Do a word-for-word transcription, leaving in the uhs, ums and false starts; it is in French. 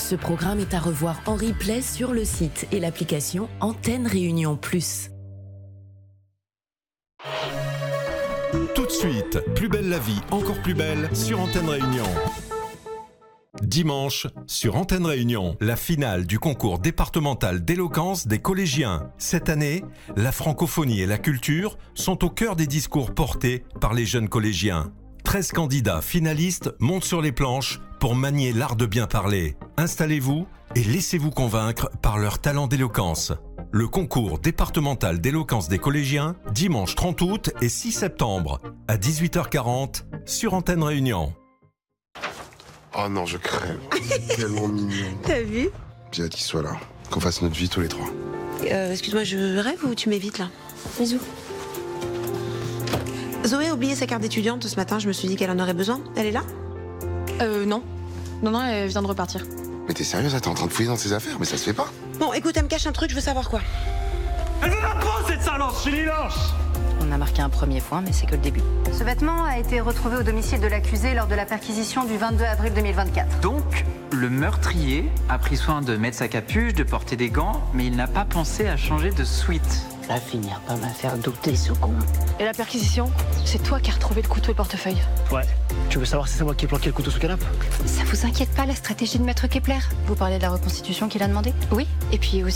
Ce programme est à revoir en replay sur le site et l'application Antenne Réunion Plus. Tout de suite, Plus belle la vie, encore plus belle sur Antenne Réunion. Dimanche, sur Antenne Réunion, la finale du concours départemental d'éloquence des collégiens. Cette année, la francophonie et la culture sont au cœur des discours portés par les jeunes collégiens. treize candidats finalistes montent sur les planches pour manier l'art de bien parler. Installez-vous et laissez-vous convaincre par leur talent d'éloquence. Le concours départemental d'éloquence des collégiens, dimanche trente août et six septembre, à dix-huit heures quarante, sur Antenne Réunion. Oh non, je crève. Tellement mignon. T'as vu? J'ai hâte qu'il soit là. Qu'on fasse notre vie tous les trois. euh, Excuse-moi, je rêve ou tu m'évites là? Bisous. Zoé a oublié sa carte d'étudiante ce matin, je me suis dit qu'elle en aurait besoin. Elle est là? Euh, non. Non, non, elle vient de repartir. Mais t'es sérieuse, là, t'es en train de fouiller dans ses affaires, mais ça se fait pas. Bon, écoute, elle me cache un truc, je veux savoir quoi. Elle veut la peau, cette salope, je suis lâche. On a marqué un premier point, mais c'est que le début. Ce vêtement a été retrouvé au domicile de l'accusé lors de la perquisition du vingt-deux avril deux mille vingt-quatre. Donc, le meurtrier a pris soin de mettre sa capuche, de porter des gants, mais il n'a pas pensé à changer de suite. Va finir par me faire douter, ce con. Et la perquisition, c'est toi qui as retrouvé le couteau et le portefeuille. Ouais. Tu veux savoir si c'est moi qui ai planqué le couteau sous canapé? Ça vous inquiète pas, la stratégie de Maître Kepler? Vous parlez de la reconstitution qu'il a demandé? Oui, et puis aussi